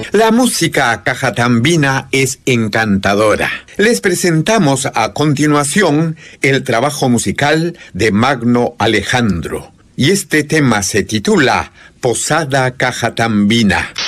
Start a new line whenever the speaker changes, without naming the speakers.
La música cajatambina es encantadora. Les presentamos a continuación el trabajo musical de Magno Alejandro. Y este tema se titula Posada Cajatambina.